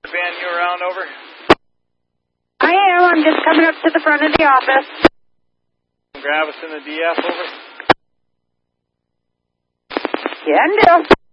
Van, you around, over? I am. I'm just coming up to the front of the office. Grab us in the DF, over? Can do.